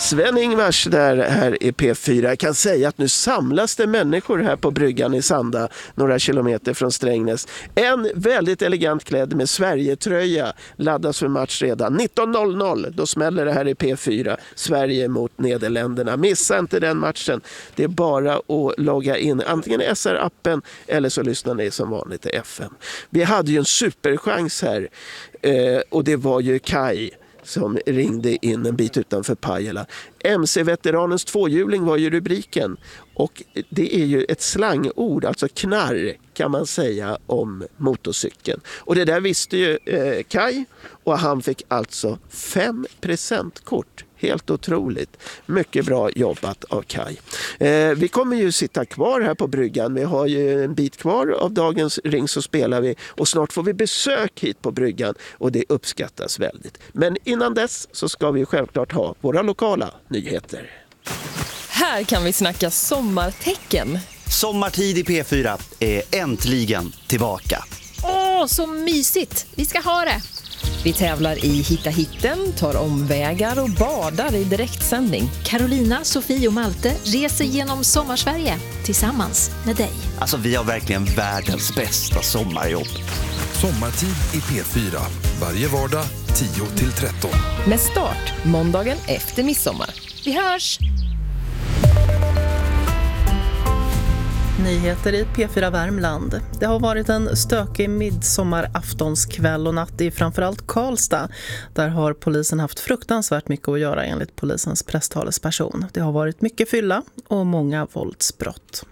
Sven-Ingvars där här i P4. Jag kan säga att nu samlas det människor här på bryggan i Sanda, några kilometer från Strängnäs. En väldigt elegant klädd med Sverige-tröja laddas för match redan. 19.00, då smäller det här i P4. Sverige mot Nederländerna. Missa inte den matchen. Det är bara att logga in antingen i SR-appen eller så lyssnar ni som vanligt i FM. Vi hade ju en superchans här och det var ju Kai som ringde in en bit utanför Pajala. MC-veteranens tvåhjuling var ju rubriken och det är ju ett slangord, alltså knarr kan man säga om motorcykeln. Och det där visste ju Kai och han fick alltså 5 presentkort. Helt otroligt. Mycket bra jobbat av Kai. Vi kommer ju sitta kvar här på bryggan. Vi har ju en bit kvar av dagens Ring så spelar vi. Och snart får vi besök hit på bryggan. Och det uppskattas väldigt. Men innan dess så ska vi självklart ha våra lokala nyheter. Här kan vi snacka sommartecken. Sommartid i P4 är äntligen tillbaka. Åh, så mysigt. Vi ska ha det. Vi tävlar i Hitta hitten, tar omvägar och badar i direktsändning. Carolina, Sofie och Malte reser genom Sommarsverige tillsammans med dig. Alltså vi har verkligen världens bästa sommarjobb. Sommartid i P4. Varje vardag 10-13. Med start måndagen efter midsommar. Vi hörs! Nyheter i P4 Värmland. Det har varit en stökig midsommaraftonskväll och natt i framförallt Karlstad. Där har polisen haft fruktansvärt mycket att göra enligt polisens presstalesperson. Det har varit mycket fylla och många våldsbrott.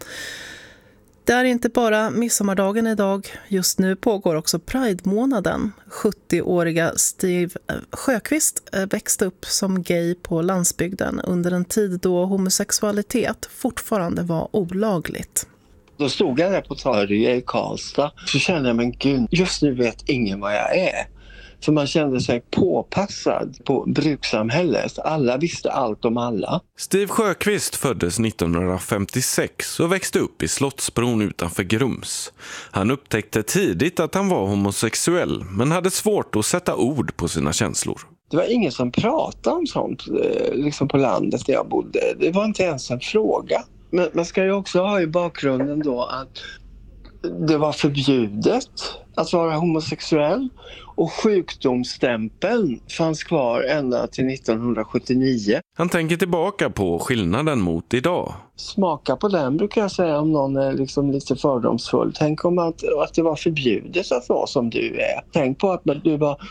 Det är inte bara midsommardagen idag. Just nu pågår också Pride-månaden. 70-åriga Steve Sjöqvist växte upp som gay på landsbygden under en tid då homosexualitet fortfarande var olagligt. Då stod jag där på torget i Karlstad. Så kände jag, men gud, just nu vet ingen vad jag är. För man kände sig påpassad på brukssamhället. Alla visste allt om alla. Steve Sjöqvist föddes 1956 och växte upp i Slottsbron utanför Grums. Han upptäckte tidigt att han var homosexuell men hade svårt att sätta ord på sina känslor. Det var ingen som pratade om sånt liksom på landet där jag bodde. Det var inte ens en fråga. Men man ska ju också ha i bakgrunden då att det var förbjudet att vara homosexuell och sjukdomsstämpeln fanns kvar ända till 1979. Han tänker tillbaka på skillnaden mot idag. Smaka på den brukar jag säga om någon är liksom lite fördomsfull. Tänk om att det var förbjudet att vara som du är. Tänk på att du var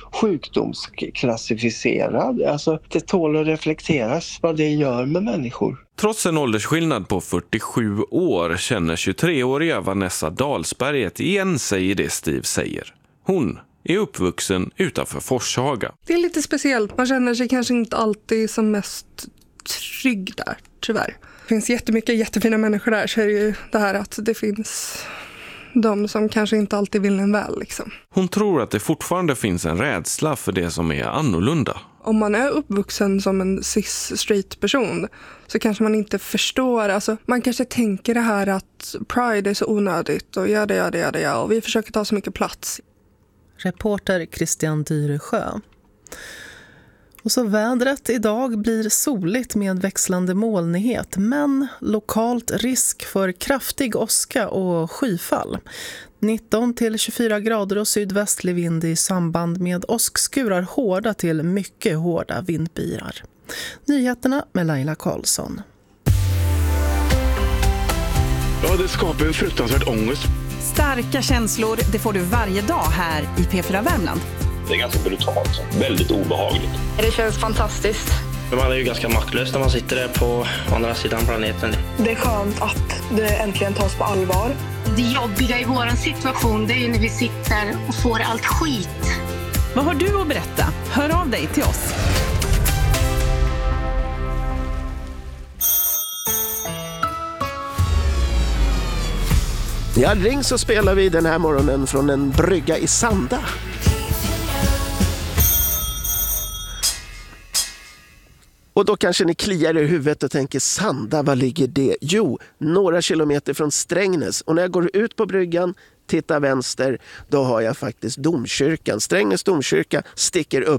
sjukdomsklassificerad. Alltså det tål att reflekteras vad det gör med människor. Trots en åldersskillnad på 47 år känner 23-åriga Vanessa Dalsberget igen sig i det Steve säger. Hon är uppvuxen utanför Forshaga. Det är lite speciellt. Man känner sig kanske inte alltid som mest trygg där, tyvärr. Det finns jättemycket jättefina människor där, så är det ju det här att det finns de som kanske inte alltid vill en väl. Liksom. Hon tror att det fortfarande finns en rädsla för det som är annorlunda. Om man är uppvuxen som en cis-straight person så kanske man inte förstår. Alltså, man kanske tänker det här att Pride är så onödigt och ja, och vi försöker ta så mycket plats. Reporter Christian Dyresjö. Och så vädret idag blir soligt med växlande molnighet men lokalt risk för kraftig åska och skyfall. 19-24 grader och sydvästlig vind i samband med åskskurar hårda till mycket hårda vindbyar. Nyheterna med Laila Karlsson. Ja, det skapar en fruktansvärt ångest. Starka känslor, det får du varje dag här i P4 Värmland. Det är ganska brutalt, väldigt obehagligt. Det känns fantastiskt. Man är ju ganska maktlös när man sitter där på andra sidan planeten. Det är skönt att det äntligen tas på allvar. Det jobbiga i vår situation, det är ju när vi sitter och får allt skit. Vad har du att berätta? Hör av dig till oss. Ja, Ring så spelar vi den här morgonen från en brygga i Sanda. Och då kanske ni kliar i huvudet och tänker, Sanda, var ligger det? Jo, några kilometer från Strängnäs. Och när jag går ut på bryggan, tittar vänster, då har jag faktiskt domkyrkan. Strängnäs domkyrka sticker upp